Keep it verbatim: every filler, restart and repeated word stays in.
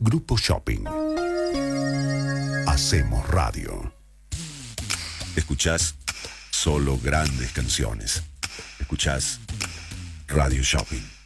Grupo Shopping. Hacemos radio. Escuchás solo grandes canciones. Escuchás Radio Shopping.